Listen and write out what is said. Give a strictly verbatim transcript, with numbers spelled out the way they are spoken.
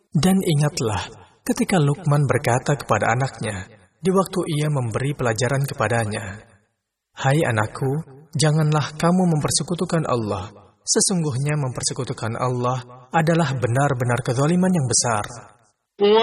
Dan ingatlah ketika Luqman berkata kepada anaknya di waktu ia memberi pelajaran kepadanya, "Hai anakku, janganlah kamu mempersekutukan Allah. Sesungguhnya mempersekutukan Allah adalah benar-benar kezaliman yang besar."